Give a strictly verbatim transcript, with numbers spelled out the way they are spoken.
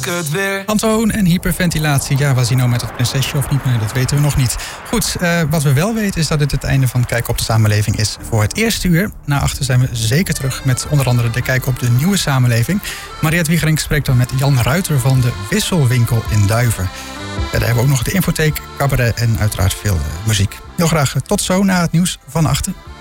het weer. Antoon en hyperventilatie. Ja, was hij nou met het prinsesje of niet? Nee, dat weten we nog niet. Goed, uh, wat we wel weten is dat het het einde van Kijk op de Samenleving is. Voor het eerste uur. Na achter zijn we zeker terug met onder andere de Kijk op de Nieuwe Samenleving. Mariette Wiegerink spreekt dan met Jan Ruiter van de Wisselwinkel in Duiven. Ja, daar hebben we ook nog de infotheek, cabaret en uiteraard veel uh, muziek. Heel graag uh, tot zo na het nieuws van achter.